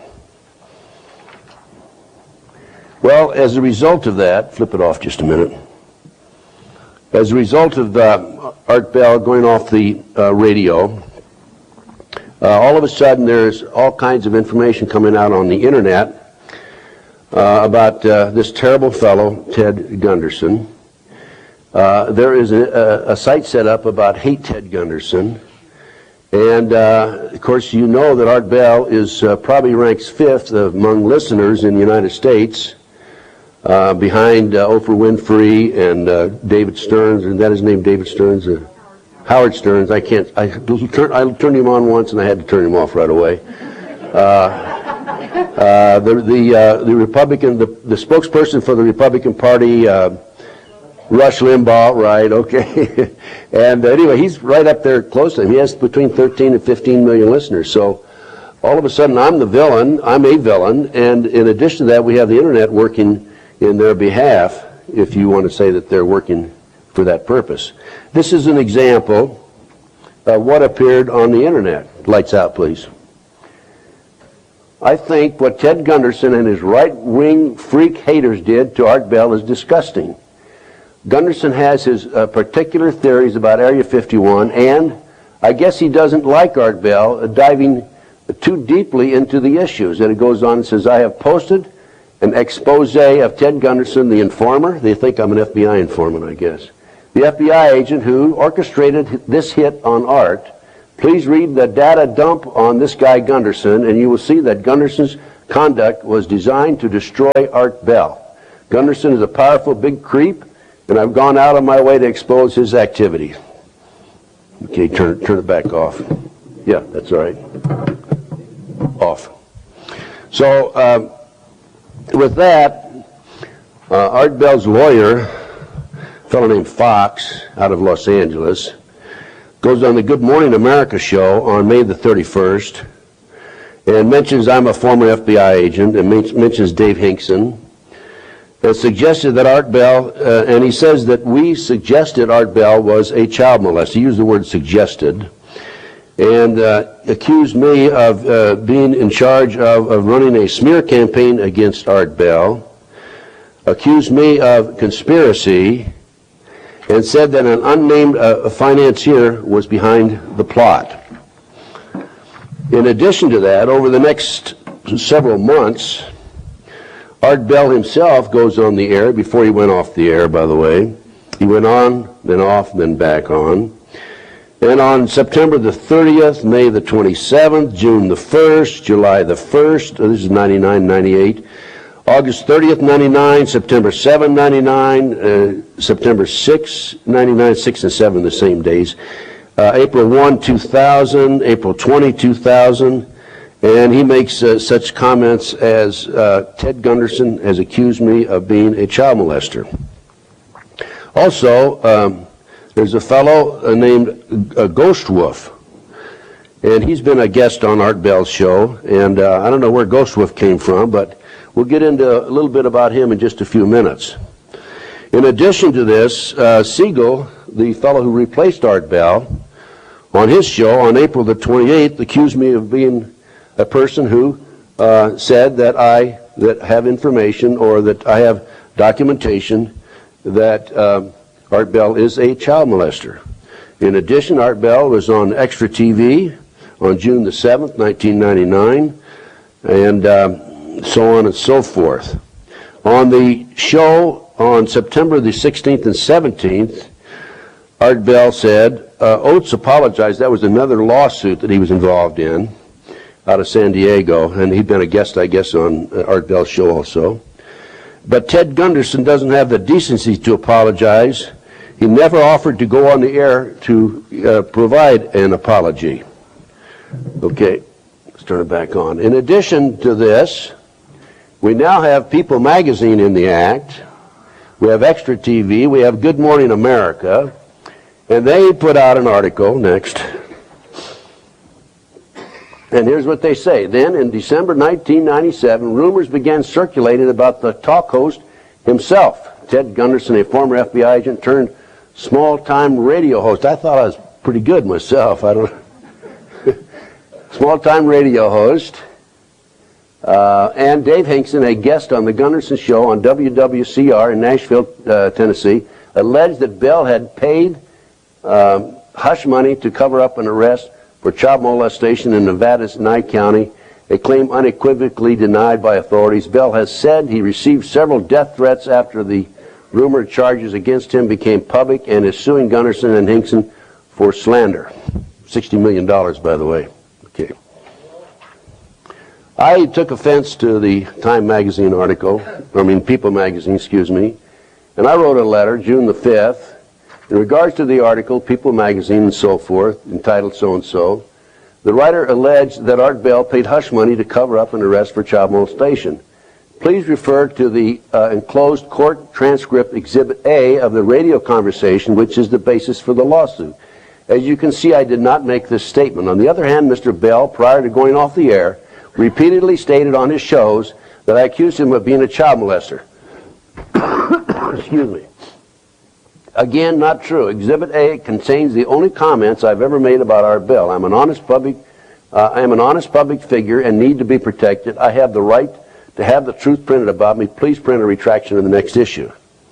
Well, as a result of that, flip it off just a minute. As a result of the Art Bell going off the uh, radio, uh, all of a sudden there's all kinds of information coming out on the internet uh, about uh, this terrible fellow, Ted Gunderson. Uh, there is a, a, a site set up about Hate Ted Gunderson. And, uh, of course, you know that Art Bell is uh, probably ranks fifth among listeners in the United States, uh, behind uh, Oprah Winfrey and uh, David Stearns. Isn't that his name, David Stearns? Uh, Howard Stearns. I can't, I, turn, I turned him on once and I had to turn him off right away. Uh, uh, the the, uh, the Republican, the, the spokesperson for the Republican Party, uh, Rush Limbaugh, right, okay. And uh, anyway, he's right up there close to him. He has between thirteen and fifteen million listeners. So all of a sudden, I'm the villain, I'm a villain, and in addition to that, we have the internet working in their behalf, if you want to say that they're working for that purpose. This is an example of what appeared on the internet. Lights out, please. I think what Ted Gunderson and his right-wing freak haters did to Art Bell is disgusting. Gunderson has his uh, particular theories about Area fifty-one, and I guess he doesn't like Art Bell uh, diving too deeply into the issues. And it goes on and says, I have posted an expose of Ted Gunderson, the informer. They think I'm an F B I informant, I guess. the F B I agent who orchestrated this hit on Art. Please read the data dump on this guy Gunderson, and you will see that Gunderson's conduct was designed to destroy Art Bell. Gunderson is a powerful big creep, and I've gone out of my way to expose his activities. Okay, turn, turn it back off. Yeah, that's all right. Off. So, um, with that, uh, Art Bell's lawyer, a fellow named Fox, out of Los Angeles, goes on the Good Morning America show on May the thirty-first and mentions I'm a former F B I agent, and men- mentions Dave Hinkson, and suggested that Art Bell, uh, and he says that we suggested Art Bell was a child molester. He used the word suggested, and uh, accused me of uh, being in charge of, of running a smear campaign against Art Bell, accused me of conspiracy, and said that an unnamed uh, financier was behind the plot. In addition to that, over the next several months, Art Bell himself goes on the air, before he went off the air, by the way. He went on, then off, then back on. And on September the thirtieth, May the twenty-seventh, June the first, July the first, oh, this is ninety-nine, ninety-eight, August thirtieth, ninety-nine, September seventh, ninety-nine, uh, September sixth, ninety-nine, six and seven the same days, uh, April first, two thousand, April twentieth, two thousand, and he makes uh, such comments as uh, Ted Gunderson has accused me of being a child molester. Also, um, there's a fellow uh, named uh, Ghost Wolf, and he's been a guest on Art Bell's show, and uh, I don't know where Ghost Wolf came from, but we'll get into a little bit about him in just a few minutes. In addition to this, uh, Siegel, the fellow who replaced Art Bell, on his show on April the twenty-eighth, accused me of being a person who uh, said that I that have information or that I have documentation that uh, Art Bell is a child molester. In addition, Art Bell was on Extra T V on June the seventh, nineteen ninety-nine, and um, so on and so forth. On the show on September the sixteenth and seventeenth, Art Bell said, uh, Oates apologized. That was another lawsuit that he was involved in out of San Diego, and he'd been a guest, I guess, on uh, Art Bell's show also. But Ted Gunderson doesn't have the decency to apologize. He never offered to go on the air to uh, provide an apology. Okay, let's turn it back on. In addition to this, we now have People Magazine in the act. We have Extra T V. We have Good Morning America. And they put out an article, next. And here's what they say. Then, in December nineteen ninety-seven, rumors began circulating about the talk host himself, Ted Gunderson, a former F B I agent turned small-time radio host. I thought I was pretty good myself. I don't small-time radio host. Uh, and Dave Hinkson, a guest on the Gunderson Show on W W C R in Nashville, uh, Tennessee, alleged that Bell had paid um, hush money to cover up an arrest for child molestation in Nevada's Nye County, a claim unequivocally denied by authorities. Bell has said he received several death threats after the rumored charges against him became public, and is suing Gunderson and Hinkson for slander. sixty million dollars, by the way. Okay. I took offense to the Time Magazine article, I mean People Magazine, excuse me, and I wrote a letter, June the fifth, in regards to the article, People Magazine and so forth, entitled so-and-so. The writer alleged that Art Bell paid hush money to cover up an arrest for child molestation. Please refer to the uh, enclosed court transcript Exhibit A of the radio conversation, which is the basis for the lawsuit. As you can see, I did not make this statement. On the other hand, Mister Bell, prior to going off the air, repeatedly stated on his shows that I accused him of being a child molester. Excuse me. Again, not true. Exhibit A contains the only comments I've ever made about Art Bell. I'm an honest public, uh, I am an honest public figure and need to be protected. I have the right to have the truth printed about me. Please print a retraction in the next issue.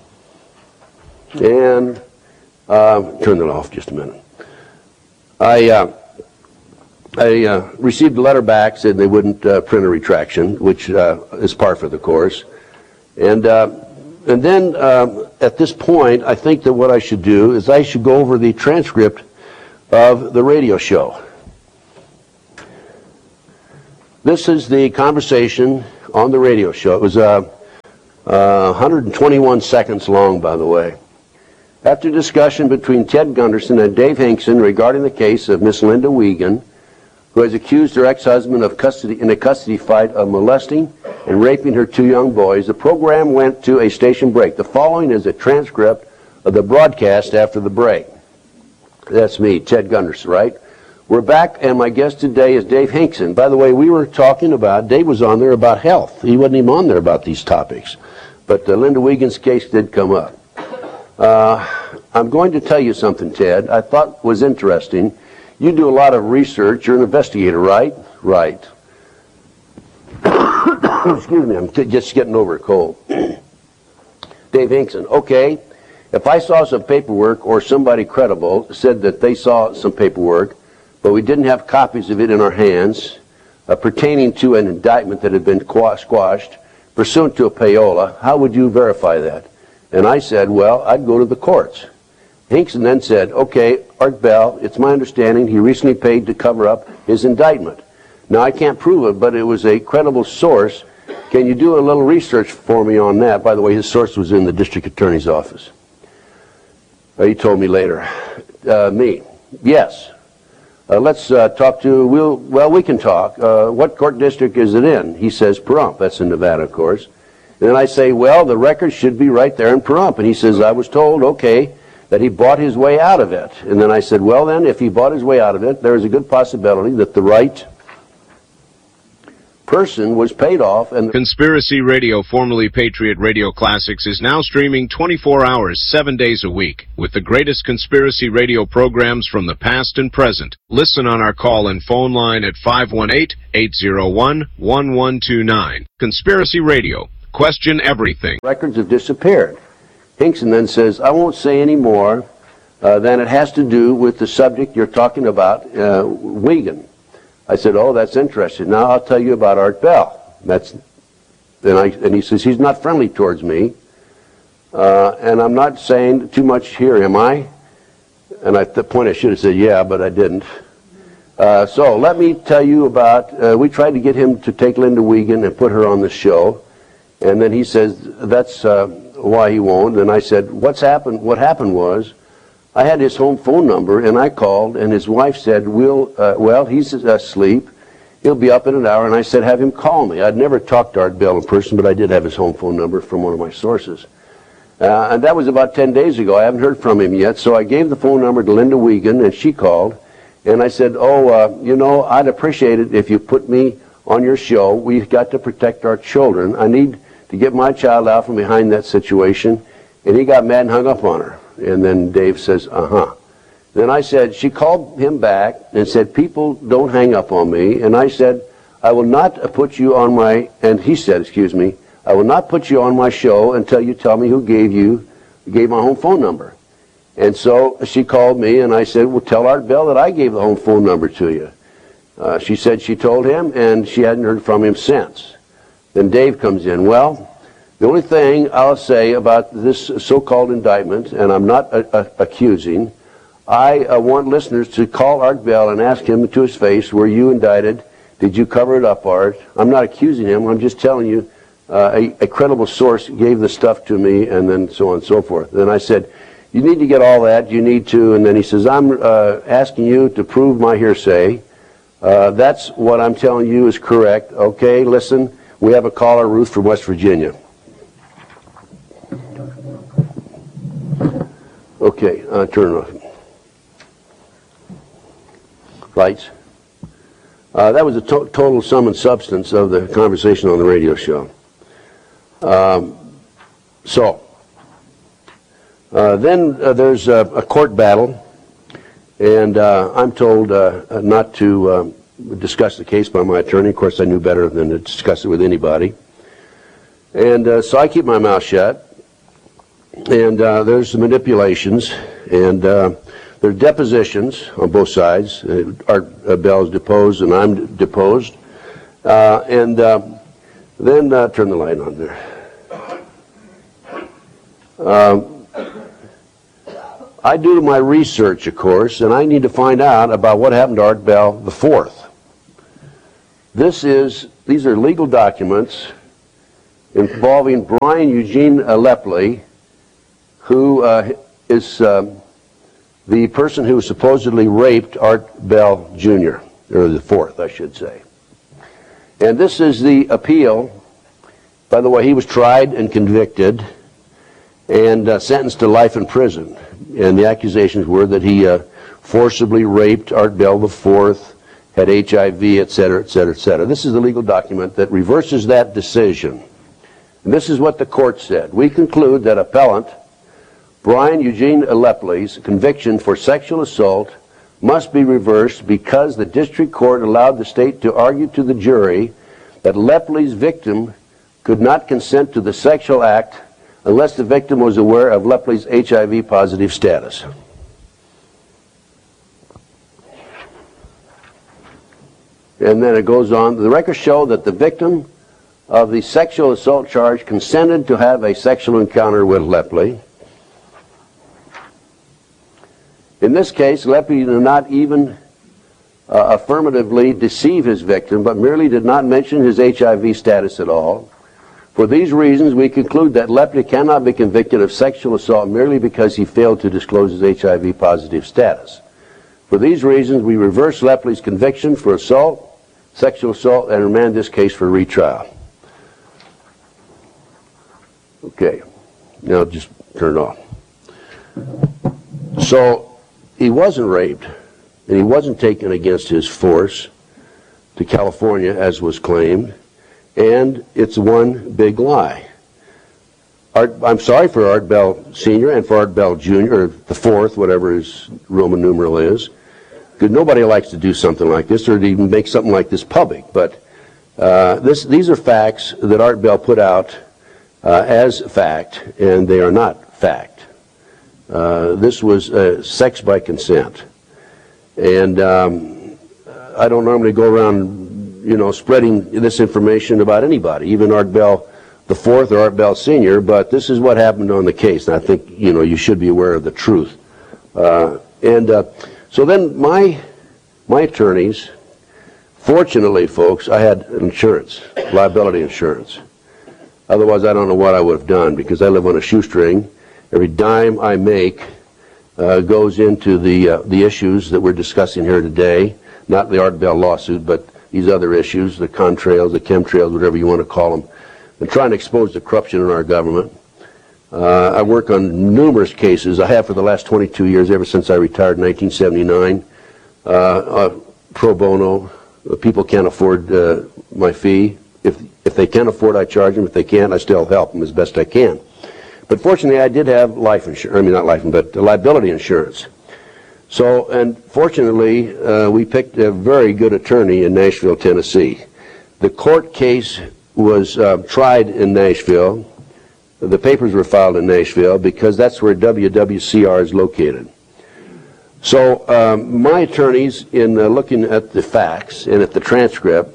And uh, turn that off just a minute. I uh, I uh, received a letter back, said they wouldn't uh, print a retraction, which uh, is par for the course. And uh, and then um, at this point, I think that what I should do is I should go over the transcript of the radio show. This is the conversation on the radio show. It was uh, uh, one hundred twenty-one seconds long, by the way. After discussion between Ted Gunderson and Dave Hinkson regarding the case of Miss Linda Wiegand, who has accused her ex-husband of custody in a custody fight of molesting and raping her two young boys, the program went to a station break. The following is a transcript of the broadcast after the break. That's me, Ted Gunderson, right? We're back, and my guest today is Dave Hinkson. By the way, we were talking about, Dave was on there about health. He wasn't even on there about these topics. But uh, Linda Wiegand's case did come up. Uh, I'm going to tell you something, Ted, I thought was interesting. You do a lot of research. You're an investigator, right? Right. Excuse me, I'm t- just getting over a cold. Dave Hinkson, okay, if I saw some paperwork or somebody credible said that they saw some paperwork, but we didn't have copies of it in our hands uh, pertaining to an indictment that had been qu- squashed pursuant to a payola, how would you verify that? And I said, well, I'd go to the courts. Hinkson then said, okay, Art Bell, it's my understanding he recently paid to cover up his indictment. Now, I can't prove it, but it was a credible source. Can you do a little research for me on that? By the way, his source was in the district attorney's office. Uh, he told me later. Uh, me, yes. Uh, let's uh, talk to, we'll, well, we can talk. Uh, what court district is it in? He says Pahrump. That's in Nevada, of course. And then I say, well, the record should be right there in Pahrump. And he says, I was told, okay, that he bought his way out of it. And then I said, well, then, if he bought his way out of it, there is a good possibility that the right person was paid off. And Conspiracy Radio, formerly Patriot Radio Classics, is now streaming twenty-four hours, seven days a week, with the greatest conspiracy radio programs from the past and present. Listen on our call and phone line at five one eight, eight zero one, one one two nine. Conspiracy Radio. Question everything. Records have disappeared. Hinkson then says, I won't say any more uh, than it has to do with the subject you're talking about, uh, Wiegand. I said, oh, that's interesting. Now I'll tell you about Art Bell. That's, and, I, and he says, he's not friendly towards me. Uh, and I'm not saying too much here, am I? And at the point I should have said, yeah, but I didn't. Uh, so let me tell you about, uh, we tried to get him to take Linda Wiegand and put her on the show. And then he says, that's uh, why he won't. And I said, what's happened? What happened was, I had his home phone number, and I called, and his wife said, we'll, uh, well, he's asleep. He'll be up in an hour. And I said, have him call me. I'd never talked to Art Bell in person, but I did have his home phone number from one of my sources. Uh, and that was about ten days ago. I haven't heard from him yet. So I gave the phone number to Linda Wiegand, and she called. And I said, oh, uh, you know, I'd appreciate it if you put me on your show. We've got to protect our children. I need to get my child out from behind that situation. And he got mad and hung up on her. And then Dave says, uh-huh. Then I said, she called him back and said, people don't hang up on me. And I said, I will not put you on my, and he said, excuse me, I will not put you on my show until you tell me who gave you, gave my home phone number. And so she called me, and I said, well, tell Art Bell that I gave the home phone number to you. Uh, she said she told him, and she hadn't heard from him since. Then Dave comes in. Well, the only thing I'll say about this so-called indictment, and I'm not uh, uh, accusing, I uh, want listeners to call Art Bell and ask him to his face, were you indicted? Did you cover it up, Art? I'm not accusing him. I'm just telling you uh, a, a credible source gave the stuff to me, and then so on and so forth. Then I said, you need to get all that. You need to. And then he says, I'm uh, asking you to prove my hearsay. Uh, that's what I'm telling you is correct. Okay, listen, we have a caller, Ruth from West Virginia. Okay, uh, turn it off. Lights. Uh, that was the to- total sum and substance of the conversation on the radio show. Um, so, uh, then uh, there's a, a court battle, and uh, I'm told uh, not to um, discuss the case by my attorney. Of course, I knew better than to discuss it with anybody. And uh, so I keep my mouth shut. And uh, there's the manipulations, and uh, there are depositions on both sides. Uh, Art uh, Bell is deposed, and I'm d- deposed. Uh, and uh, then uh, turn the light on there. Um, I do my research, of course, and I need to find out about what happened to Art Bell the fourth. This is, these are legal documents involving Brian Eugene Leppley, who uh, is uh, the person who supposedly raped Art Bell Junior, or the fourth, I should say. And this is the appeal. By the way, he was tried and convicted and uh, sentenced to life in prison. And the accusations were that he uh, forcibly raped Art Bell the fourth, had H I V, et cetera, et cetera, et cetera. This is the legal document that reverses that decision. And this is what the court said. We conclude that appellant Brian Eugene Leppley's conviction for sexual assault must be reversed because the district court allowed the state to argue to the jury that Leppley's victim could not consent to the sexual act unless the victim was aware of Leppley's H I V positive status. And then it goes on, the records show that the victim of the sexual assault charge consented to have a sexual encounter with Leppley. In this case, Leppley did not even uh, affirmatively deceive his victim, but merely did not mention his H I V status at all. For these reasons, we conclude that Leppley cannot be convicted of sexual assault merely because he failed to disclose his H I V positive status. For these reasons, we reverse Leppley's conviction for assault, sexual assault, and remand this case for retrial. Okay, now just turn it off. So, he wasn't raped, and he wasn't taken against his force to California, as was claimed, and it's one big lie. Art, I'm sorry for Art Bell Senior and for Art Bell Junior, or the fourth, whatever his Roman numeral is, because nobody likes to do something like this or to even make something like this public. But uh, this, these are facts that Art Bell put out uh, as fact, and they are not fact. Uh, this was uh, sex by consent. And um, I don't normally go around, you know, spreading this information about anybody, even Art Bell the fourth or Art Bell Senior, but this is what happened on the case, and I think, you know, you should be aware of the truth. Uh, and uh, so then my, my attorneys, fortunately, folks, I had insurance, liability insurance. Otherwise, I don't know what I would have done, because I live on a shoestring. Every dime I make uh, goes into the, uh, the issues that we're discussing here today, not the Art Bell lawsuit, but these other issues, the contrails, the chemtrails, whatever you want to call them, and trying to expose the corruption in our government. Uh, I work on numerous cases. I have for the last twenty-two years, ever since I retired in nineteen seventy-nine, uh, uh, pro bono. People can't afford uh, my fee. If, if they can afford, I charge them. If they can't, I still help them as best I can. But fortunately, I did have life insurance, I mean not life, but liability insurance. So, and fortunately, uh, we picked a very good attorney in Nashville, Tennessee. The court case was uh, tried in Nashville. The papers were filed in Nashville because that's where W W C R is located. So, um, my attorneys, in uh, looking at the facts and at the transcript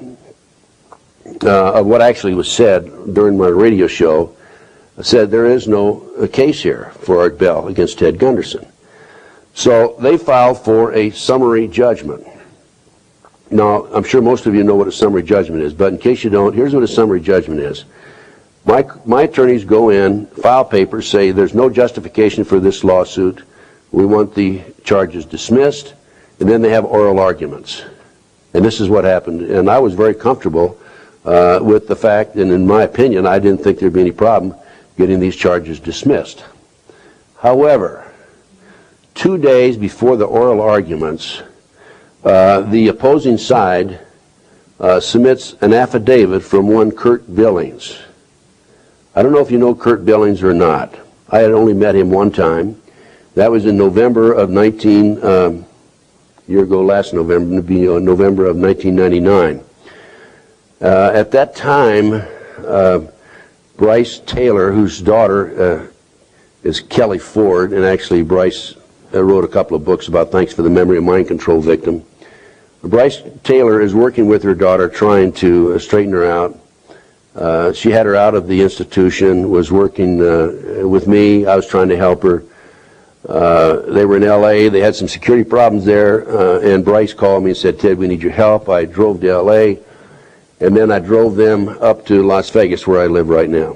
uh, of what actually was said during my radio show, said there is no uh, case here for Art Bell against Ted Gunderson. So they filed for a summary judgment. Now, I'm sure most of you know what a summary judgment is, but in case you don't, here's what a summary judgment is. My, my attorneys go in, file papers, say there's no justification for this lawsuit. We want the charges dismissed, and then they have oral arguments. And this is what happened. And I was very comfortable uh, with the fact, and in my opinion, I didn't think there'd be any problem getting these charges dismissed. However, two days before the oral arguments, uh, the opposing side uh, submits an affidavit from one Kurt Billings. I don't know if you know Kurt Billings or not. I had only met him one time. That was in November of nineteen, um, year ago last November, November of nineteen ninety-nine. Uh, at that time, uh, Bryce Taylor, whose daughter uh, is Kelly Ford, and actually Bryce uh, wrote a couple of books about Thanks for the Memory of Mind Control Victim. Bryce Taylor is working with her daughter, trying to uh, straighten her out. Uh, she had her out of the institution, was working uh, with me. I was trying to help her. Uh, they were in L A. They had some security problems there, uh, and Bryce called me and said, Ted, we need your help. I drove to L A, and then I drove them up to Las Vegas, where I live right now.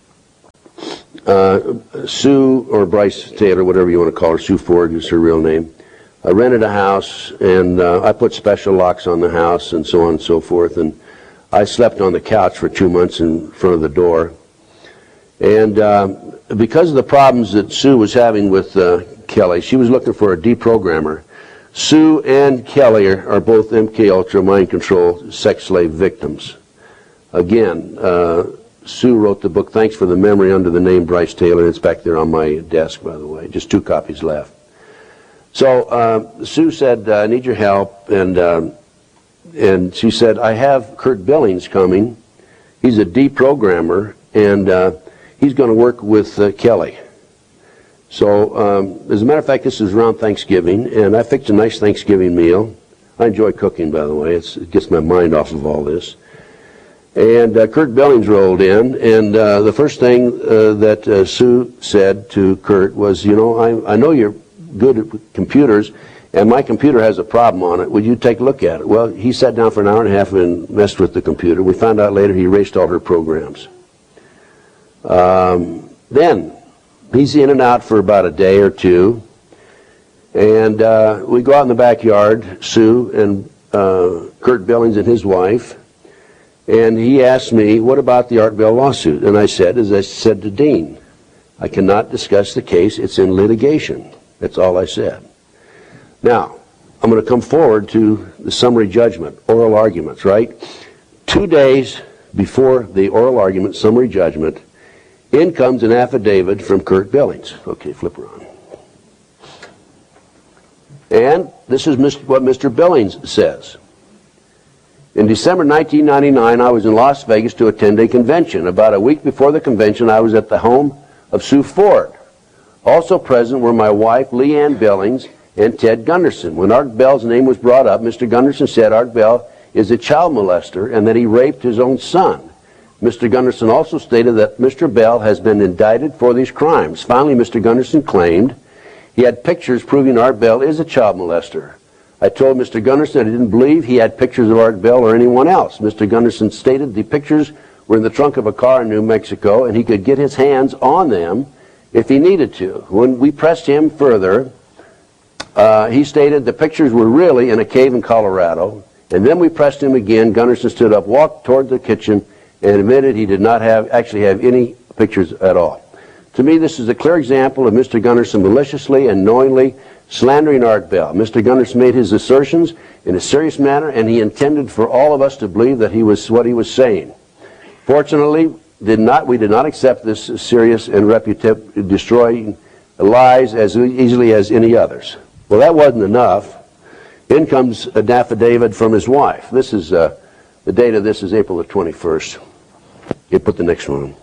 Uh, Sue, or Bryce Taylor, whatever you want to call her, Sue Ford is her real name. I rented a house, and uh, I put special locks on the house and so on and so forth, and I slept on the couch for two months in front of the door. And uh, because of the problems that Sue was having with uh, Kelly, she was looking for a deprogrammer. Sue and Kelly are, are both M K Ultra mind control sex slave victims. Again, uh, Sue wrote the book, Thanks for the Memory, under the name Bryce Taylor. It's back there on my desk, by the way. Just two copies left. So uh, Sue said, I need your help, and uh, and she said, I have Kurt Billings coming. He's a deprogrammer, and uh, he's going to work with uh, Kelly. So, um, as a matter of fact, this is around Thanksgiving, and I fixed a nice Thanksgiving meal. I enjoy cooking, by the way. It's, it gets my mind off of all this. And uh, Kurt Billings rolled in, and uh, the first thing uh, that uh, Sue said to Kurt was, you know, I, I know you're good at computers, and my computer has a problem on it. Would you take a look at it? Well, he sat down for an hour and a half and messed with the computer. We found out later he erased all her programs. Um, then, he's in and out for about a day or two, and uh, we go out in the backyard, Sue and uh, Kurt Billings and his wife, and he asked me, what about the Art Bell lawsuit? And I said, as I said to Dean, I cannot discuss the case. It's in litigation. That's all I said. Now, I'm going to come forward to the summary judgment, oral arguments, right? Two days before the oral argument, summary judgment, in comes an affidavit from Kurt Billings. Okay, flip her on. And this is what Mister Billings says. In December nineteen ninety-nine, I was in Las Vegas to attend a convention. About a week before the convention, I was at the home of Sue Ford. Also present were my wife, Leanne Billings, and Ted Gunderson. When Art Bell's name was brought up, Mister Gunderson said Art Bell is a child molester and that he raped his own son. Mister Gunderson also stated that Mister Bell has been indicted for these crimes. Finally, Mister Gunderson claimed he had pictures proving Art Bell is a child molester. I told Mister Gunderson I didn't believe he had pictures of Art Bell or anyone else. Mister Gunderson stated the pictures were in the trunk of a car in New Mexico and he could get his hands on them if he needed to. When we pressed him further, uh, he stated the pictures were really in a cave in Colorado. And then we pressed him again. Gunderson stood up, walked toward the kitchen, and admitted he did not have actually have any pictures at all. To me, this is a clear example of Mister Gunderson maliciously and knowingly slandering Art Bell. Mister Gunderson made his assertions in a serious manner, and he intended for all of us to believe that he was what he was saying. Fortunately, did not we did not accept this serious and reputation-destroying lies as easily as any others. Well, that wasn't enough. In comes an affidavit from his wife. This is uh, the date of this is April the twenty-first. You put the next one on.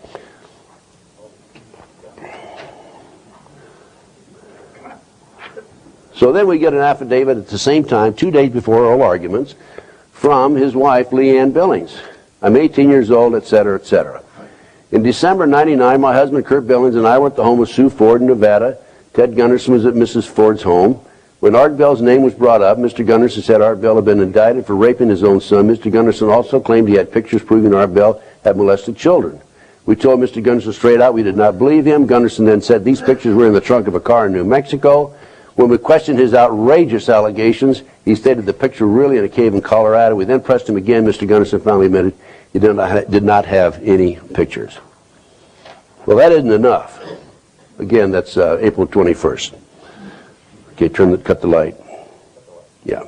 So then we get an affidavit at the same time, two days before oral arguments, from his wife, Leanne Billings. I'm eighteen years old, et cetera, et cetera. In December ninety-nine, my husband, Kurt Billings, and I were at the home of Sue Ford in Nevada. Ted Gunderson was at Missus Ford's home. When Art Bell's name was brought up, Mister Gunderson said Art Bell had been indicted for raping his own son. Mister Gunderson also claimed he had pictures proving Art Bell had molested children. We told Mister Gunderson straight out we did not believe him. Gunderson then said these pictures were in the trunk of a car in New Mexico. When we questioned his outrageous allegations, he stated the picture were really in a cave in Colorado. We then pressed him again. Mister Gunderson finally admitted he did not, did not have any pictures. Well, that isn't enough. Again, that's uh, April twenty-first. Okay, turn the, cut the light. Yeah.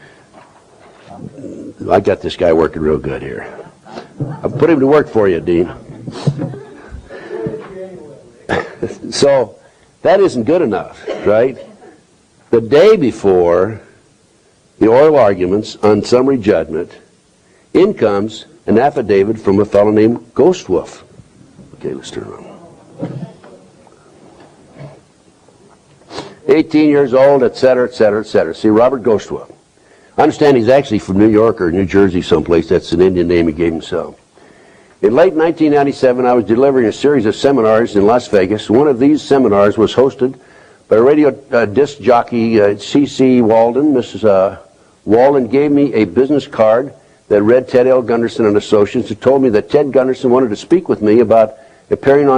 I got this guy working real good here. I'll put him to work for you, Dean. So, that isn't good enough, right? The day before the oral arguments on summary judgment, in comes an affidavit from a fellow named Ghost Wolf. Okay, let's turn it on. eighteen years old, et cetera, et cetera, et cetera. See, Robert Ghost Wolf. I understand he's actually from New York or New Jersey someplace. That's an Indian name he gave himself. In late nineteen ninety-seven, I was delivering a series of seminars in Las Vegas. One of these seminars was hosted by radio uh, disc jockey uh, C C Walden. Missus Uh, Walden gave me a business card that read Ted L. Gunderson and Associates, and told me that Ted Gunderson wanted to speak with me about appearing on